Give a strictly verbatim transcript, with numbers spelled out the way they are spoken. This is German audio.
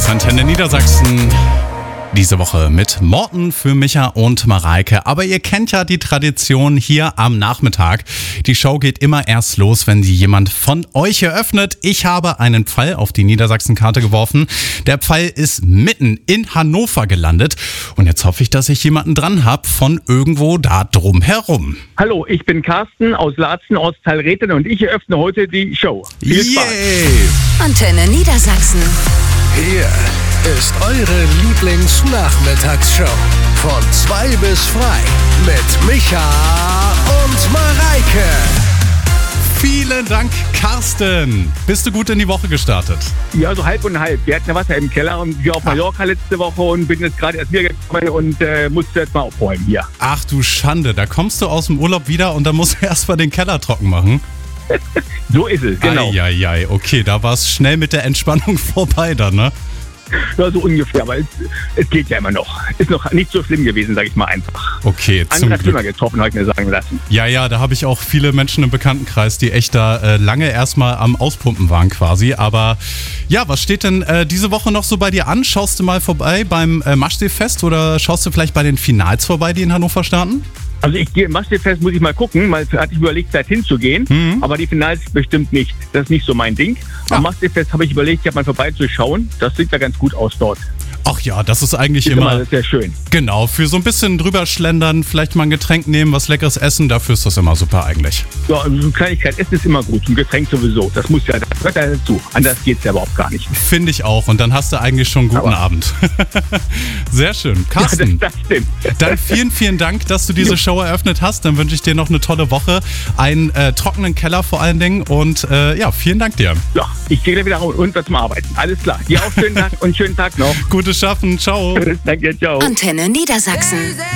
ist Antenne Niedersachsen. Diese Woche mit Morten für Micha und Mareike. Aber ihr kennt ja die Tradition hier am Nachmittag. Die Show geht immer erst los, wenn sie jemand von euch eröffnet. Ich habe einen Pfeil auf die Niedersachsen-Karte geworfen. Der Pfeil ist mitten in Hannover gelandet. Und jetzt hoffe ich, dass ich jemanden dran habe von irgendwo da drumherum. Hallo, ich bin Carsten aus Laatzen, Ortsteil Rethel, und ich eröffne heute die Show. Viel Spaß. Yay. Antenne Niedersachsen. Hier ist eure Lieblingsnachmittagsshow. Von zwei bis frei mit Micha und Mareike. Vielen Dank, Carsten. Bist du gut in die Woche gestartet? Ja, so halb und halb. Wir hatten ja Wasser im Keller und wir auf Mallorca letzte Woche und bin jetzt gerade erst wieder gekommen und äh, musste jetzt mal aufräumen hier. Ach du Schande, da kommst du aus dem Urlaub wieder und dann musst du erst mal den Keller trocken machen. So ist es, genau. Eieiei, okay, da war es schnell mit der Entspannung vorbei dann, ne? Ja, so ungefähr, aber es, es geht ja immer noch. Ist noch nicht so schlimm gewesen, sag ich mal einfach. Okay, zum Andere Glück. Zimmer getroffen, habe ich mir sagen lassen. Ja, ja, da habe ich auch viele Menschen im Bekanntenkreis, die echt da äh, lange erstmal am Auspumpen waren quasi. Aber ja, was steht denn äh, diese Woche noch so bei dir an? Schaust du mal vorbei beim äh, Maschsee-Fest oder schaust du vielleicht bei den Finals vorbei, die in Hannover starten? Also ich gehe im Maschsee-Fest, muss ich mal gucken, mal hatte ich überlegt, da hinzugehen, Mhm. aber die Finals bestimmt nicht. Das ist nicht so mein Ding. Ah. Am Maschsee-Fest habe ich überlegt, ja mal vorbeizuschauen. Das sieht ja ganz gut aus dort. Ach ja, das ist eigentlich Ist immer, immer sehr schön. genau, für so ein bisschen drüber schlendern, vielleicht mal ein Getränk nehmen, was Leckeres essen, dafür ist das immer super eigentlich. Ja, so eine Kleinigkeit essen ist immer gut. Ein Getränk sowieso. Das muss ja, das gehört ja dazu. Anders geht's ja überhaupt gar nicht. Finde ich auch. Und dann hast du eigentlich schon einen guten Aber- Abend. Sehr schön. Carsten, Ja, das, das stimmt. dann vielen, vielen Dank, dass du diese Jo. Show eröffnet hast. Dann wünsche ich dir noch eine tolle Woche, einen äh, trockenen Keller vor allen Dingen. Und äh, ja, vielen Dank dir. Ja, ich gehe gleich wieder runter zum Arbeiten. Alles klar. Dir auch schönen Tag und schönen Tag noch. Gutes Schaffen. Ciao. Danke, ciao. Antenne Niedersachsen.